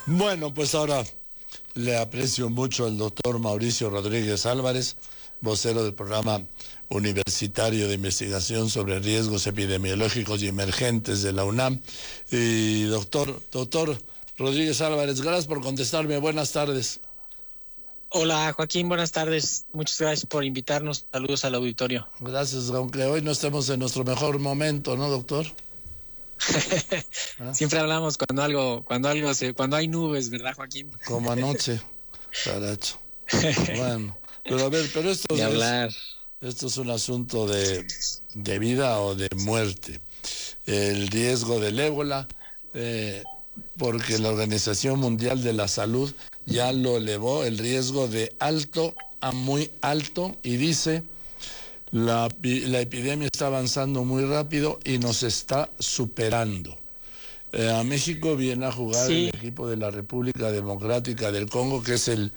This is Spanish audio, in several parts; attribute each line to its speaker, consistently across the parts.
Speaker 1: Bueno, pues ahora le aprecio mucho al doctor Mauricio Rodríguez Álvarez, vocero del programa universitario de investigación sobre riesgos epidemiológicos y emergentes de la UNAM. Y doctor Rodríguez Álvarez, gracias por contestarme. Buenas tardes.
Speaker 2: Hola Joaquín, buenas tardes. Muchas gracias por invitarnos. Saludos al auditorio.
Speaker 1: Gracias, aunque hoy no estemos en nuestro mejor momento, ¿no, doctor?
Speaker 2: Siempre hablamos cuando hay nubes, ¿verdad, Joaquín?
Speaker 1: Como anoche, caracho. Bueno, pero a ver, esto es un asunto de vida o de muerte. El riesgo del ébola, porque la Organización Mundial de la Salud ya lo elevó el riesgo de alto a muy alto y dice la epidemia está avanzando muy rápido y nos está superando. A México viene a jugar el equipo de la República Democrática del Congo, que es el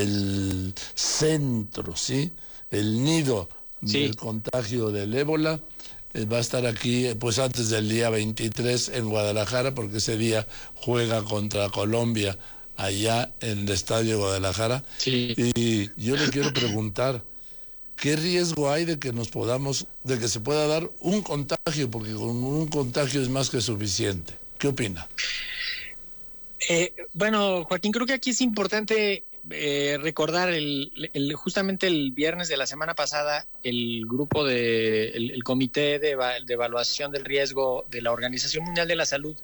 Speaker 1: centro, ¿sí? El nido del contagio del ébola. Va a estar aquí pues antes del día 23 en Guadalajara, porque ese día juega contra Colombia allá en el Estadio de Guadalajara.
Speaker 2: Sí.
Speaker 1: Y yo le quiero preguntar, ¿qué riesgo hay de que se pueda dar un contagio? Porque con un contagio es más que suficiente. ¿Qué opina?
Speaker 2: Bueno, Joaquín, creo que aquí es importante recordar justamente el viernes de la semana pasada, el grupo el Comité de Evaluación del Riesgo de la Organización Mundial de la Salud